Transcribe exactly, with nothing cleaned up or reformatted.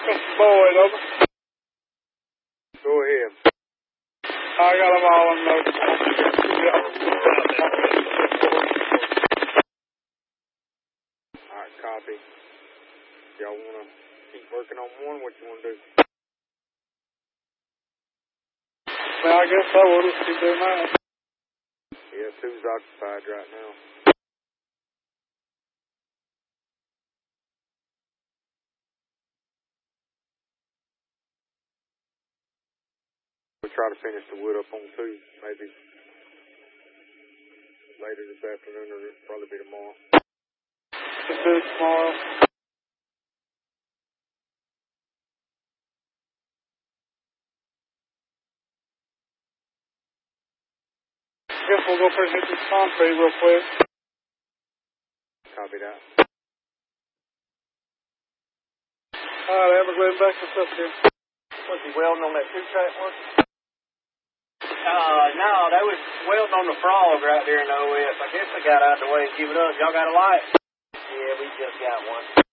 Mister Boyd, over. Go ahead. I got them all in those. Alright, copy. Y'all wanna keep working on one? What you wanna do? Well, I guess I would if you do that. Yeah, two's occupied right now. We'll try to finish the wood up on two, maybe later this afternoon or it'll probably be tomorrow. Just do it tomorrow. I guess we'll go up and hit this concrete real quick. Copy that. Alright, Everglades, back us up here. Was he welding on that two-track one? Uh, no, they was welding on the frog right there in the O S. I guess they got out of the way and give it up. Y'all got a light? Yeah, we just got one.